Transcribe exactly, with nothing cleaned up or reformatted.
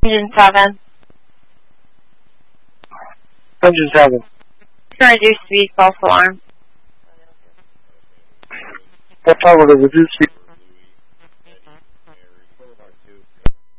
Engine seven. Engine seven. Reduce speed, false alarm. What time will the reduce speed?